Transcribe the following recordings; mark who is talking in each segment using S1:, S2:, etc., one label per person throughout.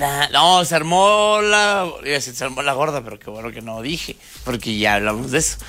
S1: No, se armó se armó la gorda, pero qué bueno que no dije, porque ya hablamos de eso.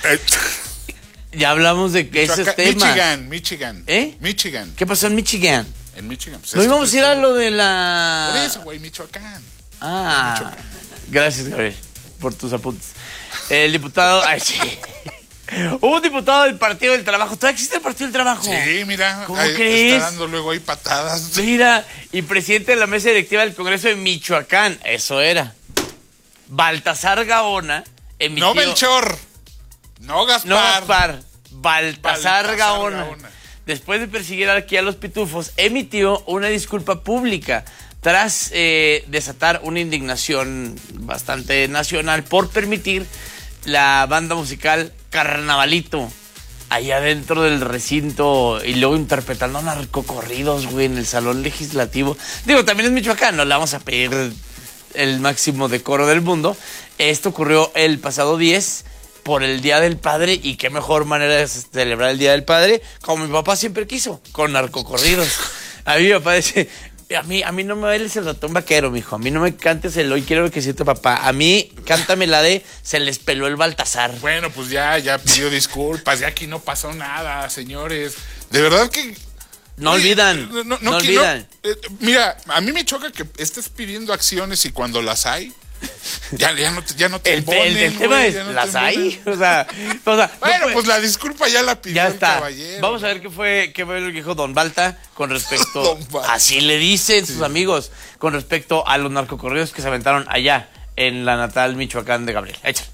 S1: Ya hablamos de esos temas.
S2: Michigan. Michigan.
S1: ¿Qué pasó en Michigan?
S2: En Michigan. Pues
S1: no íbamos a ir a lo de la...
S2: Por eso, güey, Michoacán.
S1: Michoacán. Gracias, Gabriel, por tus apuntes. El diputado... sí. Hubo un diputado del Partido del Trabajo. ¿Todavía existe el Partido del Trabajo?
S2: Sí, mira.
S1: ¿Cómo crees?
S2: Está dando luego ahí patadas.
S1: Mira, y presidente de la mesa directiva del Congreso de Michoacán. Eso era. Baltasar Gaona emitió...
S2: No Melchor. No Gaspar.
S1: Baltasar Gaona. Después de perseguir aquí a los pitufos, emitió una disculpa pública tras desatar una indignación bastante nacional por permitir la banda musical Carnavalito allá dentro del recinto y luego interpretando narcocorridos, güey, en el salón legislativo. Digo, también es Michoacán, no le vamos a pedir el máximo decoro del mundo. Esto ocurrió el pasado 10 por el Día del Padre, y qué mejor manera de celebrar el Día del Padre, como mi papá siempre quiso, con narcocorridos. A mí mi papá dice... A mí no me bailes el ratón vaquero, mijo. A mí no me cantes el hoy quiero que siente papá. A mí, cántame la de se les peló el Baltasar.
S2: Bueno, pues ya pidió disculpas. Ya aquí no pasó nada, señores. De verdad que...
S1: No olvidan. No olvidan.
S2: Mira, a mí me choca que estés pidiendo acciones y cuando las hay... Ya no te embonen,
S1: el tema es, ¿las hay? O sea,
S2: bueno, pues la disculpa ya la pidió el caballero.
S1: Vamos a ver qué fue lo que dijo Don Balta con respecto, así le dicen sus amigos, con respecto a los narcocorridos que se aventaron allá en la natal Michoacán de Gabriel. Échale.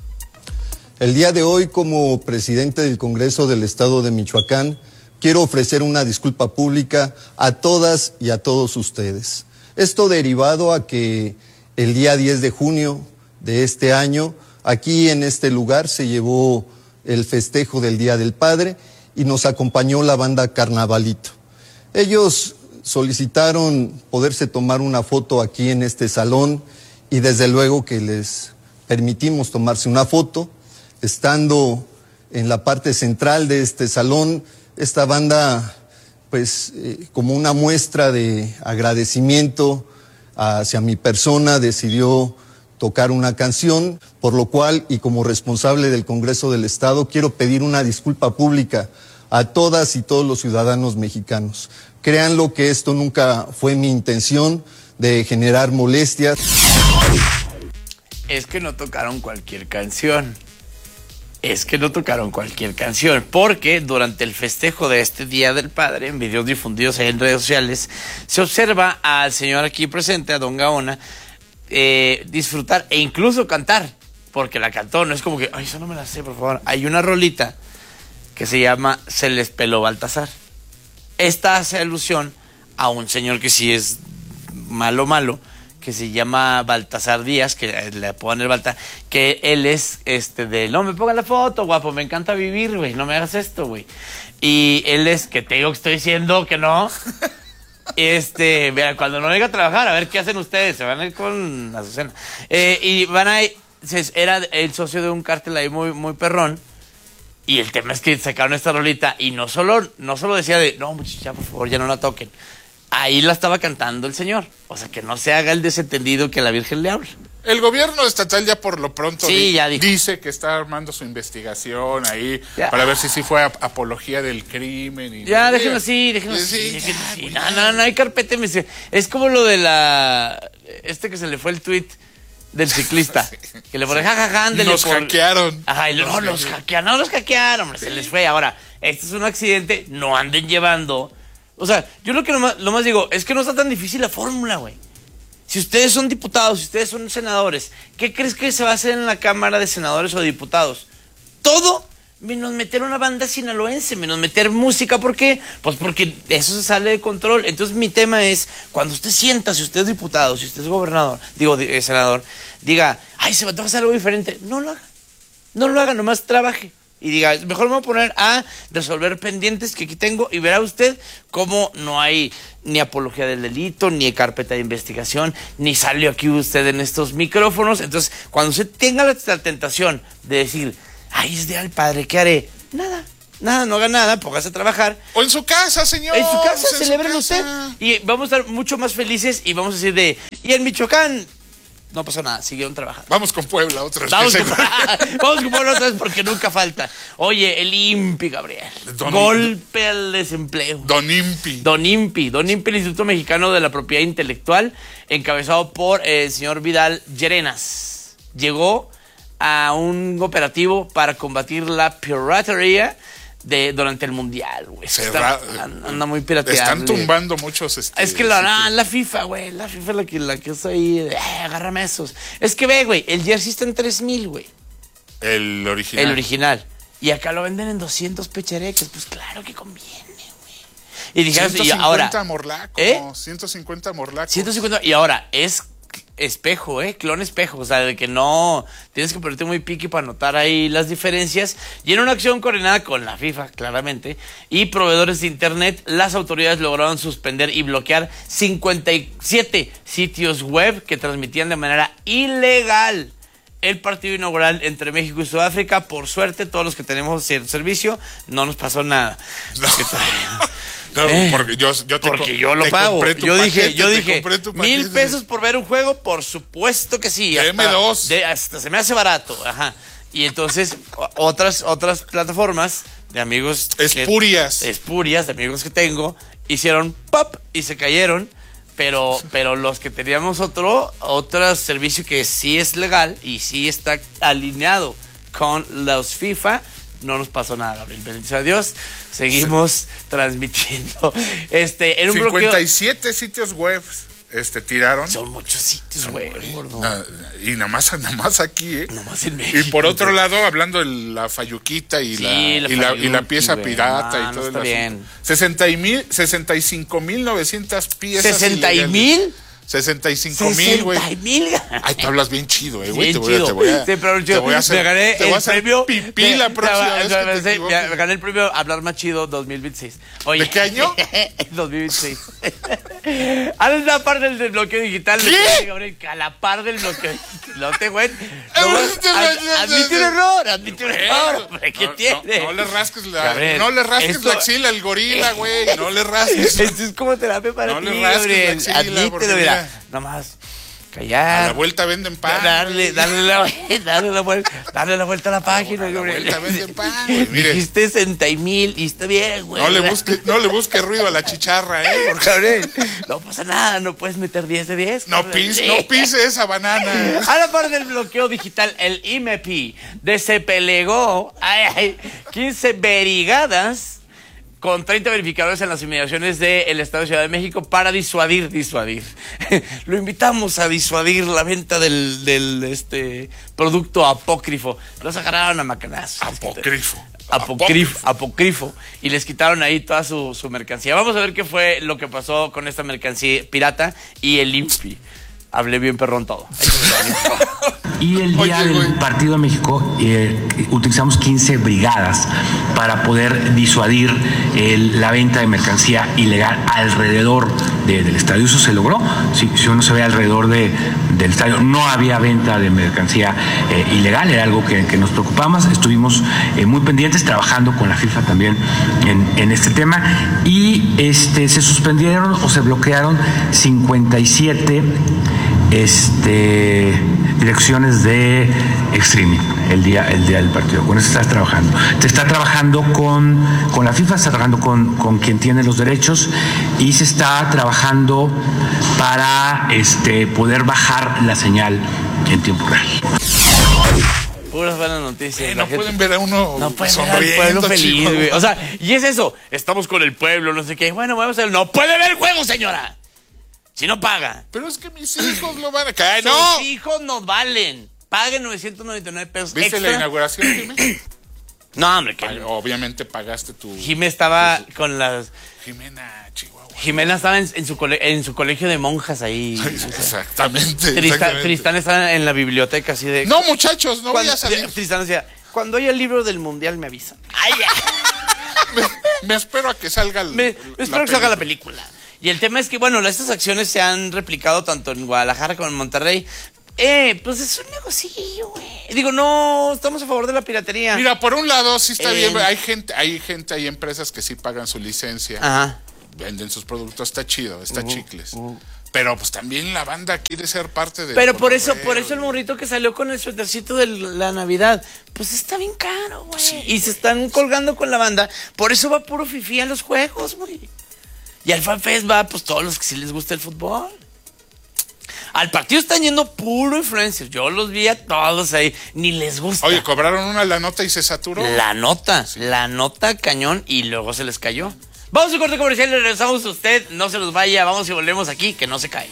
S3: El día de hoy, como presidente del Congreso del Estado de Michoacán, quiero ofrecer una disculpa pública a todas y a todos ustedes. Esto derivado a que el día 10 de junio de este año, aquí en este lugar se llevó el festejo del Día del Padre y nos acompañó la banda Carnavalito. Ellos solicitaron poderse tomar una foto aquí en este salón y desde luego que les permitimos tomarse una foto. Estando en la parte central de este salón, esta banda, pues como una muestra de agradecimiento hacia mi persona, decidió tocar una canción, por lo cual, y como responsable del Congreso del Estado, quiero pedir una disculpa pública a todas y todos los ciudadanos mexicanos. Créanlo que esto nunca fue mi intención de generar molestias.
S1: Es que no tocaron cualquier canción. Porque durante el festejo de este Día del Padre, en videos difundidos en redes sociales, se observa al señor aquí presente, a Don Gaona, disfrutar e incluso cantar, porque la cantó, no es como que, ay, eso no me la sé, por favor. Hay una rolita que se llama Se les peló Baltasar. Esta hace alusión a un señor que sí es malo, que se llama Baltasar Díaz, que le ponen el Baltasar, que él es no me pongan la foto, guapo, me encanta vivir, güey, no me hagas esto, güey. Y él es, que te digo que estoy diciendo que no. Mira, cuando no venga a trabajar, a ver qué hacen ustedes, se van a ir con Azucena. Y van a ir, era el socio de un cártel ahí muy, muy perrón. Y el tema es que sacaron esta rolita y no solo decía de, no, muchacha, por favor, ya no la toquen. Ahí la estaba cantando el señor. O sea, que no se haga el desentendido que la Virgen le habla.
S2: El gobierno estatal ya por lo pronto
S1: ya
S2: dice que está armando su investigación ahí para ver si sí fue apología del crimen. Y
S1: déjenlo así. No hay carpeta. Es como lo de que se le fue el tuit del ciclista. Que le pone jajaja,
S2: hackearon.
S1: Ajá, los hackearon, se les fue. Ahora, este es un accidente, no anden llevando. O sea, yo lo más digo, es que no está tan difícil la fórmula, güey. Si ustedes son diputados, si ustedes son senadores, ¿qué crees que se va a hacer en la Cámara de Senadores o Diputados? Todo menos meter una banda sinaloense, menos meter música. ¿Por qué? Pues porque eso se sale de control. Entonces mi tema es, cuando usted sienta, si usted es diputado, si usted es gobernador, senador, diga, ay, se va a hacer algo diferente. No lo haga, nomás trabaje. Y diga, mejor me voy a poner a resolver pendientes que aquí tengo, y verá usted cómo no hay ni apología del delito, ni carpeta de investigación, ni salió aquí usted en estos micrófonos. Entonces, cuando usted tenga la tentación de decir, ay, es Día del Padre, ¿qué haré? Nada, Nada, no haga nada, póngase a trabajar.
S2: O en su casa, señor.
S1: En su casa,
S2: En su
S1: celebren
S2: casa.
S1: usted. Y vamos a estar mucho más felices y vamos a decir y en Michoacán no pasó nada, siguieron trabajando.
S2: Vamos con Puebla otra vez.
S1: Vamos con Puebla otra vez porque nunca falta. Oye, el INPI, Gabriel. Golpe al desempleo.
S2: Don Impi.
S1: Don INPI, el Instituto Mexicano de la Propiedad Intelectual, encabezado por el señor Vidal Llerenas. Llegó a un operativo para combatir la piratería durante el Mundial, güey. Anda muy pirateado.
S2: Están tumbando muchos.
S1: Es que la FIFA, güey. La FIFA es la que está ahí. Agárrame esos. Es que ve, güey. El jersey está en 3,000, güey.
S2: El original.
S1: El original. Y acá lo venden en 200 pechereques. Pues claro que conviene, güey. Y dijeron,
S2: 150
S1: y ahora.
S2: morlacos. 150 morlacos.
S1: 150. Y ahora es espejo, clon espejo, o sea, de que no tienes que ponerte muy piqui para notar ahí las diferencias. Y en una acción coordinada con la FIFA, claramente, y proveedores de internet, las autoridades lograron suspender y bloquear 57 sitios web que transmitían de manera ilegal el partido inaugural entre México y Sudáfrica. Por suerte, todos los que tenemos cierto servicio, no nos pasó nada.
S2: No, porque yo
S1: lo pago. Yo dije, $1,000 por ver un juego, por supuesto que sí.
S2: M2.
S1: Hasta se me hace barato. Ajá. Y entonces, otras plataformas de amigos.
S2: Espurias,
S1: de amigos que tengo, hicieron pop y se cayeron. Pero los que teníamos otro servicio que sí es legal y sí está alineado con los FIFA, no nos pasó nada, Gabriel. Bendito sea Dios. Seguimos transmitiendo. En un
S2: 57 sitios web tiraron.
S1: Son muchos sitios web, gordo.
S2: Y nada más aquí,
S1: Nomás en México.
S2: Y por otro lado, hablando de la fayuquita y la pieza pirata y todo
S1: está bien.
S2: 65,900 piezas.
S1: ¿60,000?
S2: 65,000, güey.
S1: 60,000.
S2: Ay, tú hablas bien chido, güey.
S1: Te voy a hacer. Me gané el premio.
S2: Pipí la próxima vez.
S1: Me gané el premio Hablar Más Chido 2026. Oye,
S2: ¿de qué año?
S1: 2026. A la par del desbloqueo digital.
S2: ¿Qué?
S1: Gabriel, a la par del bloqueo digital. No te güey. Admite un error. Hombre, ¿qué tiene?
S2: No le rasques la axila al gorila, güey. No le rasques.
S1: Esto es como terapia para ti, Gabriel. Admítelo, mira. Nomás callar.
S2: A la vuelta venden pan.
S1: Darle la vuelta a la página, Gabriel.
S2: A la vuelta venden pan, güey. Mire.
S1: Dijiste 60,000 y está bien, güey.
S2: No le busque ruido a la chicharra,
S1: porque, Gabriel, no pasa nada, no puedes meter 10 de 10.
S2: No pise esa banana.
S1: A la par del bloqueo digital, el IMEPI despelegó 15 brigadas con 30 verificadores en las inmediaciones del Estado de Ciudad de México para disuadir. Lo invitamos a disuadir la venta del producto apócrifo. Los agarraron a macanazos. Apócrifo. Y les quitaron ahí toda su mercancía. Vamos a ver qué fue lo que pasó con esta mercancía pirata y el INPI. Hablé bien perrón todo.
S4: Y el día del Partido de México utilizamos 15 brigadas para poder disuadir la venta de mercancía ilegal alrededor del estadio. Eso se logró. Si uno se ve alrededor del estadio, no había venta de mercancía ilegal, era algo que nos preocupaba más. Estuvimos muy pendientes, trabajando con la FIFA también en este tema. Y se suspendieron o se bloquearon 57 direcciones de streaming el día del partido. Con eso estás trabajando. Se está trabajando con la FIFA, se está trabajando con quien tiene los derechos y se está trabajando para poder bajar la señal en tiempo real.
S1: Puras buenas noticias.
S2: No pueden ver a uno sonriendo,
S1: ver al pueblo feliz,
S2: chico.
S1: güey. O sea, y es eso. Estamos con el pueblo, no sé qué. Bueno, vamos a ver. No puede ver el juego, señora. Si no paga.
S2: Pero es que mis hijos lo van a caer.
S1: Sus
S2: ¡No!
S1: hijos nos valen. Paguen 999 pesos
S2: ¿Viste
S1: extra.
S2: la inauguración, Jimé?
S1: No, hombre, que
S2: obviamente pagaste tu...
S1: Jimé estaba con las...
S2: Jimena, Chihuahua.
S1: Jimena estaba en su colegio de monjas ahí.
S2: Exactamente.
S1: Tristán estaba en la biblioteca así de...
S2: No, muchachos, no voy a salir.
S1: Tristán decía, cuando haya el libro del mundial me avisan. ¡Ay, ya!
S2: me espero a que salga
S1: espero que salga la película. Y el tema es que, bueno, estas acciones se han replicado tanto en Guadalajara como en Monterrey. pues es un negocillo, güey. Digo, no, estamos a favor de la piratería.
S2: Mira, por un lado sí está bien, hay empresas que sí pagan su licencia.
S1: Ajá.
S2: Venden sus productos, está chido, está chicles. Pero pues también la banda quiere ser parte de.
S1: Pero por eso el morrito que salió con el suétercito de la Navidad, pues está bien caro, güey. Sí, y se están colgando con la banda. Por eso va puro fifí a los juegos, güey. Y al FanFest va, pues todos los que sí les gusta el fútbol. Al partido están yendo puro influencers. Yo los vi a todos ahí. Ni les gusta.
S2: Oye, cobraron la nota y se saturó.
S1: La nota cañón y luego se les cayó. Vamos a un corte comercial y regresamos a usted. No se los vaya, vamos y volvemos aquí, que no se cae.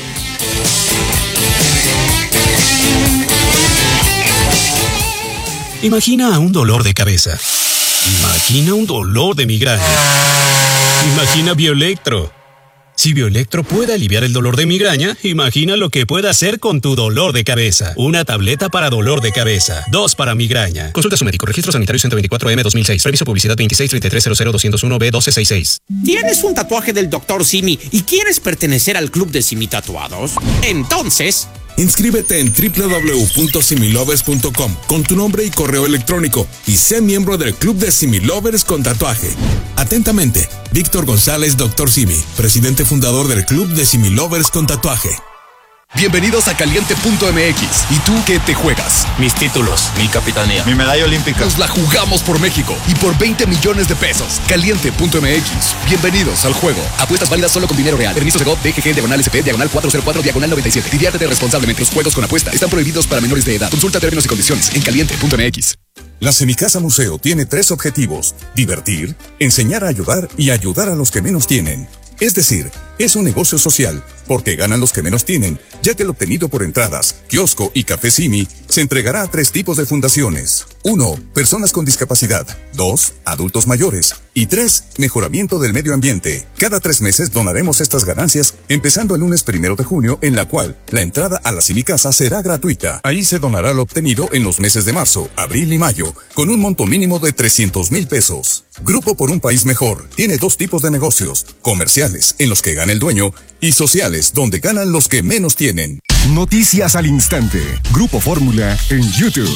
S5: Imagina un dolor de cabeza. Imagina un dolor de migraña. Imagina Bioelectro. Si Bioelectro puede aliviar el dolor de migraña, imagina lo que puede hacer con tu dolor de cabeza. Una tableta para dolor de cabeza. 2 para migraña. Consulta a su médico. Registro sanitario 124M-2006. Previso publicidad 263300-201-B1266.
S6: ¿Tienes un tatuaje del Dr. Simi y quieres pertenecer al club de Simi Tatuados? Entonces,
S7: inscríbete en www.similovers.com con tu nombre y correo electrónico y sé miembro del club de Similovers con tatuaje. Atentamente, Víctor González, Dr. Simi, presidente fundador del club de Similovers con tatuaje.
S8: Bienvenidos a Caliente.mx. ¿Y tú qué te juegas?
S9: Mis títulos, mi capitanía,
S8: mi medalla olímpica. Nos la jugamos por México y por 20 millones de pesos. Caliente.mx. Bienvenidos al juego. Apuestas válidas solo con dinero real. Permiso de GOV, DGG, /SP, /404, /97. Diviértete responsablemente. Los juegos con apuesta están prohibidos para menores de edad. Consulta términos y condiciones en Caliente.mx.
S7: La Semicasa Museo tiene 3 objetivos: divertir, enseñar a ayudar y ayudar a los que menos tienen. Es decir, es un negocio social, porque ganan los que menos tienen, ya que el obtenido por entradas, kiosco y café Simi se entregará a 3 tipos de fundaciones. 1. Personas con discapacidad. 2. Adultos mayores. Y 3. Mejoramiento del medio ambiente. Cada 3 meses donaremos estas ganancias, empezando el lunes 1 de junio, en la cual la entrada a la Semicasa será gratuita. Ahí se donará lo obtenido en los meses de marzo, abril y mayo, con un monto mínimo de 300,000 pesos. Grupo por un país mejor tiene 2 tipos de negocios: comerciales, en los que gana el dueño, y sociales, donde ganan los que menos tienen.
S10: Noticias al instante. Grupo Fórmula en YouTube.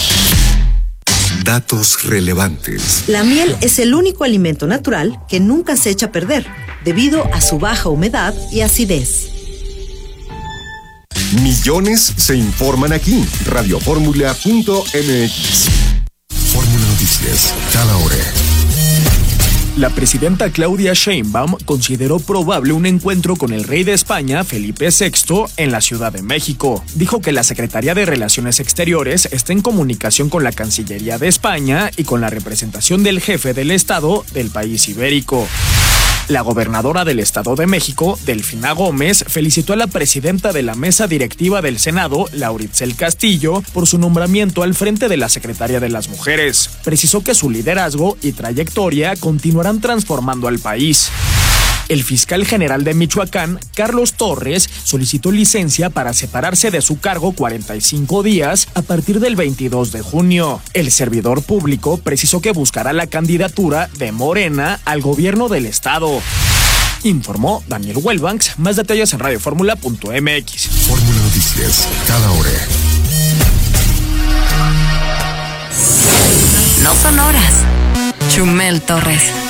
S10: Datos relevantes.
S11: La miel es el único alimento natural que nunca se echa a perder, debido a su baja humedad y acidez.
S10: Millones se informan aquí. Radioformula.mx. Fórmula Noticias, cada hora.
S12: La presidenta Claudia Sheinbaum consideró probable un encuentro con el rey de España, Felipe VI, en la Ciudad de México. Dijo que la Secretaría de Relaciones Exteriores está en comunicación con la Cancillería de España y con la representación del jefe del Estado del país ibérico. La gobernadora del Estado de México, Delfina Gómez, felicitó a la presidenta de la mesa directiva del Senado, Lauritzel Castillo, por su nombramiento al frente de la Secretaría de las Mujeres. Precisó que su liderazgo y trayectoria continuarán transformando al país. El fiscal general de Michoacán, Carlos Torres, solicitó licencia para separarse de su cargo 45 días a partir del 22 de junio. El servidor público precisó que buscará la candidatura de Morena al gobierno del estado. Informó Daniel Wellbanks. Más detalles en radioformula.mx.
S10: Fórmula Noticias, cada hora.
S13: No son horas. Chumel Torres.